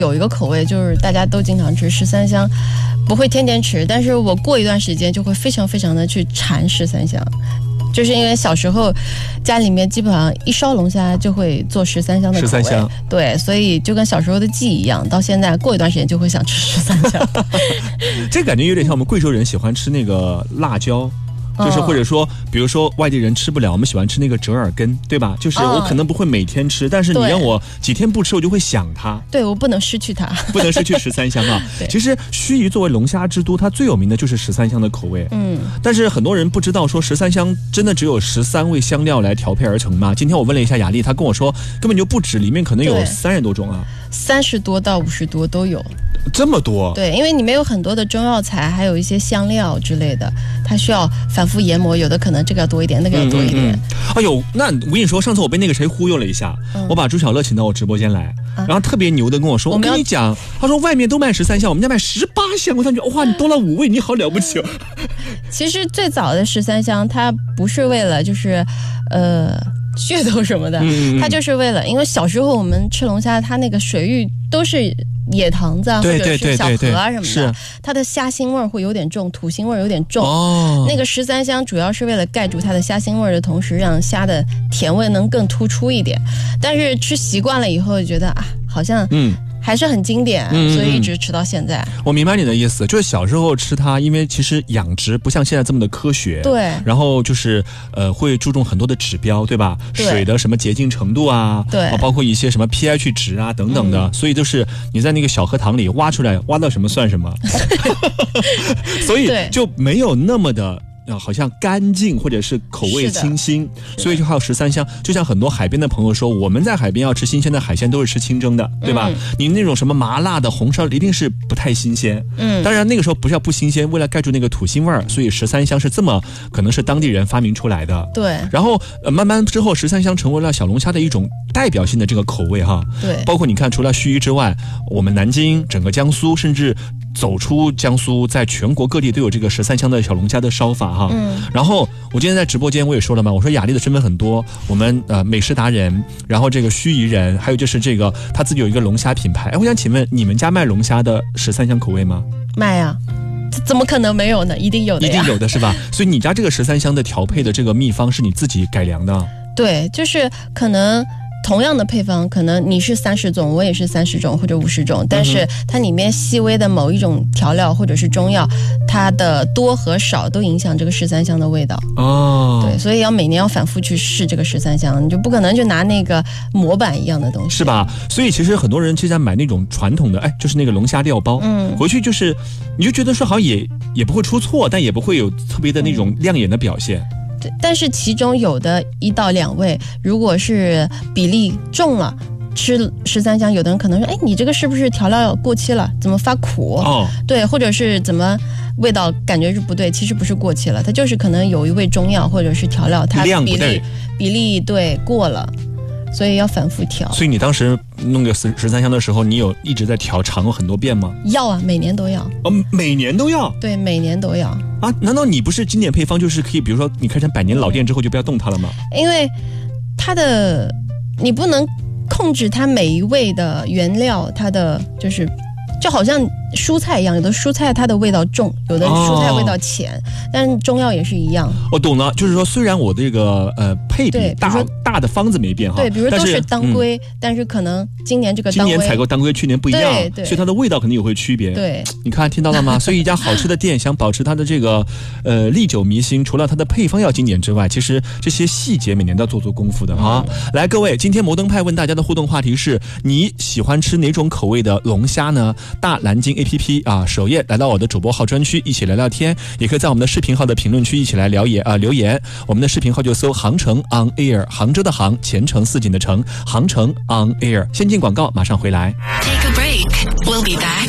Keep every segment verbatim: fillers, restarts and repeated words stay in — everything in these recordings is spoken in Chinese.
有一个口味就是大家都经常吃十三香，不会天天吃，但是我过一段时间就会非常非常的去馋十三香。就是因为小时候家里面基本上一烧龙虾就会做十三香的口味，十三香，对，所以就跟小时候的记忆一样，到现在过一段时间就会想吃十三香。 这感觉有点像我们贵州人喜欢吃那个辣椒。就是或者说比如说外地人吃不了，我们喜欢吃那个折耳根，对吧？就是我可能不会每天吃，但是你让我几天不吃我就会想它。 对，我不能失去它， 不能失去十三香啊。其实盱眙作为龙虾之都，它最有名的就是十三香的口味。嗯，但是很多人不知道说十三香真的只有十三味香料来调配而成吗？今天我问了一下雅丽，她跟我说根本就不止，里面可能有三十多种啊， 三十多到五十多都有。 这么多？ 对，因为里面有很多的中药材，还有一些香料之类的，它需要反复研磨，有的可能这个要多一点，那个要多一点。嗯嗯嗯、哎呦，那我跟你说，上次我被那个谁忽悠了一下，嗯、我把朱小乐请到我直播间来，啊、然后特别牛的跟我说，我跟你讲，他说外面都卖十三香，我们家卖十八香，我感觉哇，你多了五味，你好了不起哦。 其实最早的十三香，它不是为了就是，呃。噱头什么的，嗯、它就是为了，因为小时候我们吃龙虾，它那个水域都是野塘子啊，或者是小河啊什么的，它的虾腥味会有点重，土腥味有点重。哦，那个十三香主要是为了盖住它的虾腥味的同时，让虾的甜味能更突出一点。但是吃习惯了以后，觉得啊，好像嗯。还是很经典，所以一直吃到现在。 嗯、我明白你的意思，就是小时候吃它，因为其实养殖不像现在这么的科学， 对。 然后就是呃，会注重很多的指标，对吧？对，水的什么洁净程度啊， 对， 啊，包括一些什么 pH 值啊等等的，嗯、所以就是你在那个小荷塘里挖出来，挖到什么算什么，所以就没有那么的。好像干净或者是口味清新，所以就还有十三香。就像很多海边的朋友说，我们在海边要吃新鲜的海鲜都是吃清蒸的，对吧？嗯、你那种什么麻辣的红烧一定是不太新鲜。嗯，当然那个时候不是要不新鲜，为了盖住那个土腥味儿，所以十三香是这么可能是当地人发明出来的。 对， 然后、呃、慢慢之后十三香成为了小龙虾的一种代表性的这个口味哈。 对， 包括你看，除了盱眙之外，我们南京整个江苏甚至走出江苏，在全国各地都有这个十三香的小龙虾的烧法哈。嗯，然后我今天在直播间我也说了嘛，我说雅丽的身份很多，我们呃美食达人，然后这个盱眙人，还有就是这个他自己有一个龙虾品牌。哎，我想请问你们家卖龙虾的十三香口味吗？ 卖啊，怎么可能没有呢？一定有的呀， 一定有的是吧？所以你家这个十三香的调配的这个秘方是你自己改良的？ 对，就是可能。同样的配方，可能你是三十种，我也是三十种或者五十种，但是它里面细微的某一种调料或者是中药，它的多和少都影响这个十三香的味道。哦，对，所以要每年要反复去试这个十三香，你就不可能就拿那个模板一样的东西， 是吧？所以其实很多人就在买那种传统的，哎，就是那个龙虾料包，嗯，回去就是你就觉得说好像也也不会出错，但也不会有特别的那种亮眼的表现。 但是其中有的一到两味，如果是比例重了，吃十三香，有的人可能说，哎，你这个是不是调料过期了？怎么发苦？哦，对，或者是怎么味道感觉是不对，其实不是过期了，它就是可能有一味中药或者是调料，它比例比例对过了。所以要反复调。 所以你当时弄个十三香的时候，你有一直在调，尝过很多遍吗？ 要啊，每年都要。 哦，每年都要？ 对，每年都要。 啊？难道你不是经典配方就是可以，比如说你开成百年老店之后就不要动它了吗？ 因为它的你不能控制它每一味的原料，它的就是就好像蔬菜一样，有的蔬菜它的味道重，有的蔬菜味道浅，哦、但是中药也是一样。 我懂了，就是说虽然我这个呃配比大大的方子没变哈， 对，比如说都是当归，嗯、但是可能今年这个当归今年采购当归去年不一样， 对对， 所以它的味道肯定也会区别。 对， 你看听到了吗？所以一家好吃的店想保持它的这个呃历久弥新，除了它的配方要经典之外，其实这些细节每年都要做做功夫的哈。嗯、来，各位，今天摩登派问大家的互动话题是：你喜欢吃哪种口味的龙虾呢？大蓝鲸 A P P 啊，首页来到我的主播号专区，一起聊聊天，也可以在我们的视频号的评论区一起来聊也啊留言。我们的视频号就搜航程 on air， 杭州的杭，前程似锦的程，航程 on air。先进广告，马上回来。 Take a break. We'll be back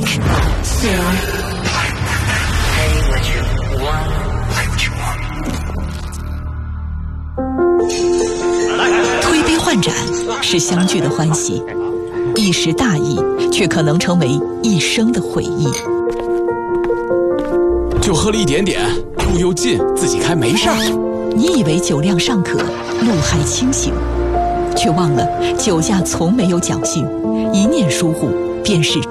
soon. 推杯换盏是相聚的欢喜，一时大意却可能成为一生的回忆。 就喝了一点点，路又近，自己开没事儿。 你以为酒量尚可，路还清醒，却忘了酒驾从没有侥幸，一念疏忽， 便是